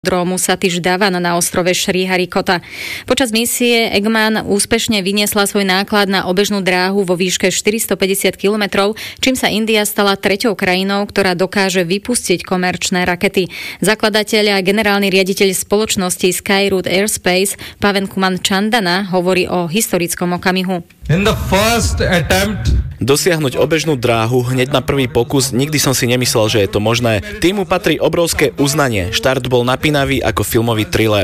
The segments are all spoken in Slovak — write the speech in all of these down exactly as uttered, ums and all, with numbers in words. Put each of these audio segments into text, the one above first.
Drómu Satish Dhawan na ostrove Sriharikota. Počas misie Eggman úspešne vyniesla svoj náklad na obežnú dráhu vo výške štyristopäťdesiat kilometrov, čím sa India stala treťou krajinou, ktorá dokáže vypustiť komerčné rakety. Zakladateľ a generálny riaditeľ spoločnosti Skyroot Airspace Pavan Kumar Chandana hovorí o historickom okamihu. In the first attempt Dosiahnuť obežnú dráhu hneď na prvý pokus, nikdy som si nemyslel, že je to možné. Týmu patrí obrovské uznanie. Štart bol napínavý ako filmový thriller.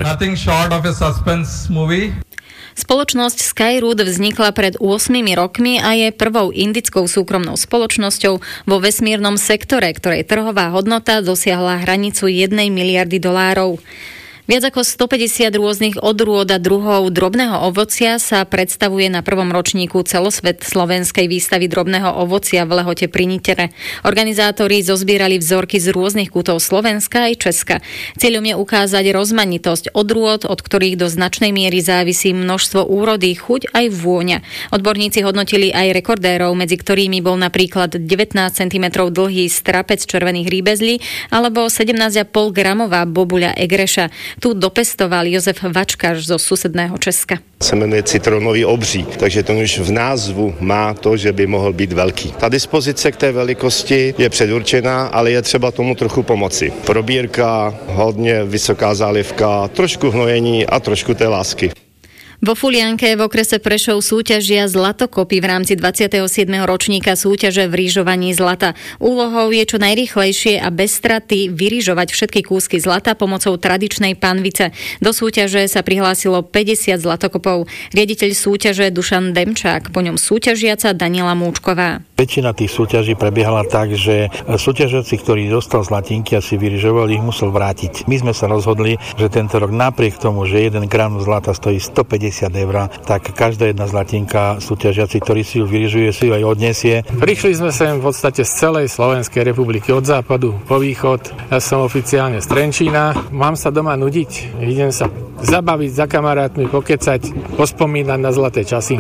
Spoločnosť Skyroot vznikla pred ôsmimi rokmi a je prvou indickou súkromnou spoločnosťou vo vesmírnom sektore, ktorej trhová hodnota dosiahla hranicu jednej miliardy dolárov. Viac ako stopäťdesiat rôznych odrôd a druhov drobného ovocia sa predstavuje na prvom ročníku celosvet slovenskej výstavy drobného ovocia v Lehote pri Nitere. Organizátori zozbierali vzorky z rôznych kútov Slovenska aj Česka. Cieľom je ukázať rozmanitosť odrôd, od ktorých do značnej miery závisí množstvo úrody, chuť aj vôňa. Odborníci hodnotili aj rekordérov, medzi ktorými bol napríklad devätnásť centimetrov dlhý strapec červených rýbezlí alebo sedemnásť celá päť gramová bobuľa egreša. Tu dopestoval Jozef Vačkaš zo susedného Česka. Se jmenuje citronový obří, takže to už v názvu má to, že by mohl být velký. Ta dispozice k té velikosti je předurčená, ale je třeba tomu trochu pomoci. Probírka, hodně vysoká zálivka, trošku hnojení a trošku té lásky. Vo Fulianke v okrese Prešov súťažia zlatokopy v rámci dvadsiateho siedmeho ročníka súťaže v rýžovaní zlata. Úlohou je čo najrýchlejšie a bez straty vyrýžovať všetky kúsky zlata pomocou tradičnej panvice. Do súťaže sa prihlásilo päťdesiat zlatokopov. Riaditeľ súťaže Dušan Demčák, po ňom súťažiaca Daniela Múčková. Väčšina tých súťaží prebiehala tak, že súťažiaci, ktorý dostal zlatinky a si vyryžoval, ich musel vrátiť. My sme sa rozhodli, že tento rok napriek tomu, že jeden gram zlata stojí stopäťdesiat eur, tak každá jedna zlatinka súťažiaci, ktorý si ju vyryžuje, si ju aj odniesie. Prišli sme sem v podstate z celej Slovenskej republiky, od západu po východ. Ja som oficiálne z Trenčína. Mám sa doma nudiť, idem sa zabaviť za kamarátmi, pokecať, pospomínať na zlaté časy.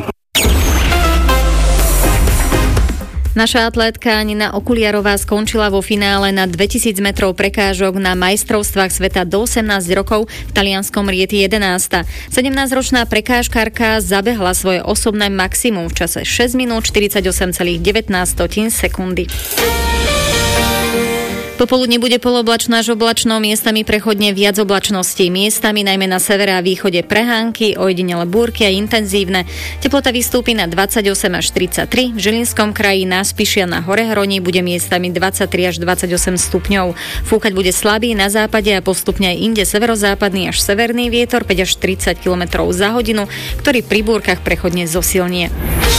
Naša atlétka Nina Okuliarová skončila vo finále na dvetisíc metrov prekážok na majstrovstvách sveta do osemnásť rokov v talianskom Rieti jedenásta. sedemnásťročná prekážkarka zabehla svoje osobné maximum v čase šesť minút štyridsaťosem celá devätnásť sekundy. Popoludne bude polooblačno až oblačno, miestami prechodne viac oblačností. Miestami najmä na severe a východe prehánky, ojedinele búrky a intenzívne. Teplota vystúpi na dvadsaťosem až tridsaťtri. V Žilinskom kraji na Spiši a na Horehroni bude miestami dvadsaťtri až dvadsaťosem stupňov. Fúkať bude slabý na západe a postupne aj inde severozápadný až severný vietor päť až tridsať kilometrov za hodinu, ktorý pri búrkach prechodne zosilnie.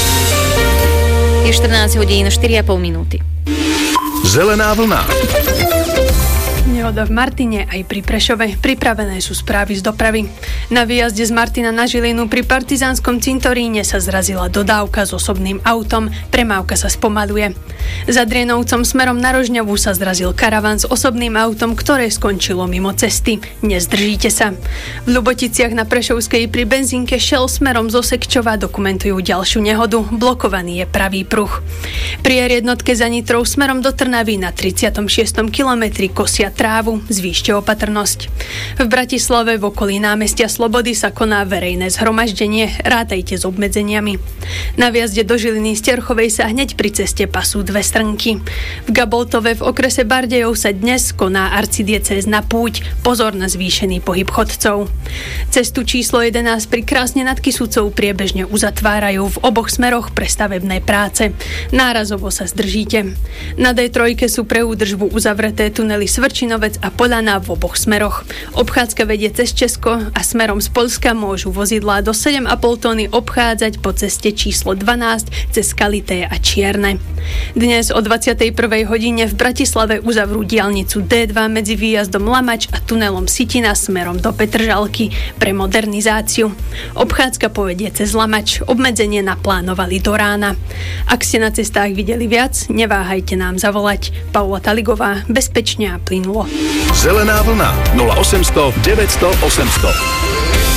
Je štrnásť hodín štyri a pol minúty. Zelená vlna. Nehoda v Martine aj pri Prešove. Pripravené sú správy z dopravy. Na výjazde z Martina na Žilinu pri partizánskom cintoríne sa zrazila dodávka s osobným autom. Premávka sa spomaluje. Za Drienovcom smerom na Rožňavú sa zrazil karavan s osobným autom, ktoré skončilo mimo cesty. Nezdržíte sa. V Ľuboticiach na Prešovskej pri benzínke Shell smerom zo Sekčova dokumentujú ďalšiu nehodu. Blokovaný je pravý pruh. Pri er jednotke za Nitrou smerom do Trnavy na tridsiatom šiestom kilometri kosia trávu, zvýšte opatrnosť. V Bratislave v okolí námestia Slobody sa koná verejné zhromaždenie, rátajte s obmedzeniami. Na viazde do Žiliny z Terchovej sa hneď pri ceste pasú dve strnky. V Gaboltove v okrese Bardejov sa dnes koná arcidiecézna púť, pozor na zvýšený pohyb chodcov. Cestu číslo jedenásť pri Krásne nad Kysucou priebežne uzatvárajú v oboch smeroch pre stavebné práce. Nárazovo sa zdržíte. Na dé tri sú pre údržbu uzavreté tunely Svrčinovec a Polana v oboch smeroch. Obchádzka vedie cez Česko a smerom z Poľska môžu vozidlá do sedem a pol tóny obchádzať po ceste číslo dvanásť cez Kalité a Čierne. Dnes o dvadsiatej prvej hodine v Bratislave uzavrú diaľnicu dé dva medzi výjazdom Lamač a tunelom Sitina smerom do Petržalky pre modernizáciu. Obchádzka povedie cez Lamač, obmedzenie naplánovali do rána. Ak ste na cestách videli viac, neváhajte nám zavolať. Paula Taligová, bezpečne a plynulo. Zelená vlna nula osemsto deväťsto osemsto.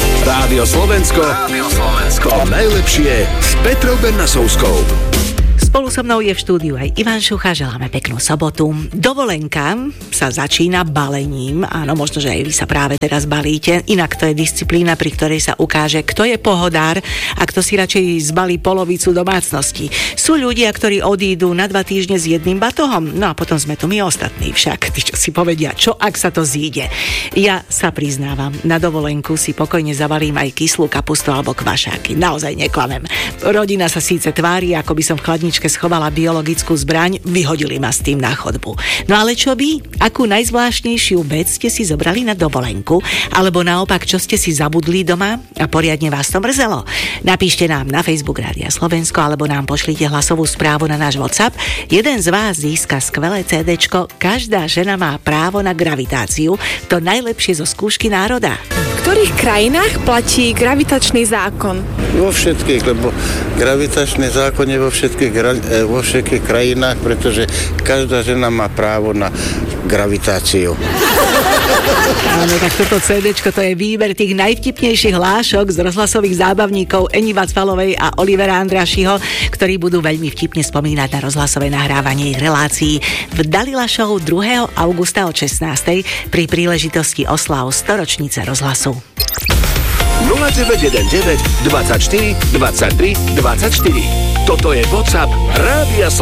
Rádio Slovensko. Rádio Slovensko. To najlepšie s Petrou Bernasovskou. Spolu so mnou je v štúdiu aj Ivan Šucha, želáme peknú sobotu. Dovolenka sa začína balením, áno, možno, že aj vy sa práve teraz balíte, inak to je disciplína, pri ktorej sa ukáže, kto je pohodár a kto si radšej zbalí polovicu domácnosti. Sú ľudia, ktorí odídu na dva týždne s jedným batohom, no a potom sme tu my ostatní však, tí, čo si povedia, čo ak sa to zíde. Ja sa priznávam, na dovolenku si pokojne zabalím aj kyslú kapustu alebo kvašáky, naozaj neklamem. Rodina sa síce tvári, ako by som v chladničke schovala biologickú zbraň, vyhodili ma s tým na chodbu. No ale čo by? Akú najzvláštnejšiu vec ste si zobrali na dovolenku? Alebo naopak, čo ste si zabudli doma a poriadne vás to mrzelo? Napíšte nám na Facebook Rádia Slovensko alebo nám pošlite hlasovú správu na náš WhatsApp. Jeden z vás získa skvelé cédéčko Každá žena má právo na gravitáciu, to najlepšie zo skúšky národa. V ktorých krajinách platí gravitačný zákon? Vo všetkých, lebo gravitačný zákon je vo všetkých, vo všetkých krajinách, pretože každá žena má právo na gravitáciu. Áno, tak toto cédéčko to je výber tých najvtipnejších hlášok z rozhlasových zábavníkov Eni Vacvalovej a Olivera Andrašiho, ktorí budú veľmi vtipne spomínať na rozhlasové nahrávanie ich relácií v Dalila Show druhého augusta o šestnástej pri príležitosti osláv storočnice rozhlasu. nula deväť jeden deväť dvadsaťštyri dvadsaťtri dvadsaťštyri. Toto je WhatsApp Rádia Slovensko.